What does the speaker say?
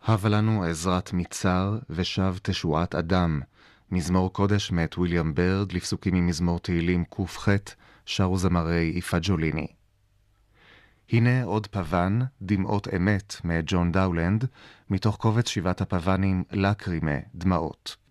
הבה לנו עזרת מצר ושב תשועת אדם. מזמור קודש מאת ויליאם ברד לפסוקים ממזמור תהילים ק"ח, שרו זמרי יפה ג'וליני. הנה עוד פוון, דמעות אמת מאת ג'ון דאולנד, מתוך קובץ שבעת הפוונים לקרימה, דמעות.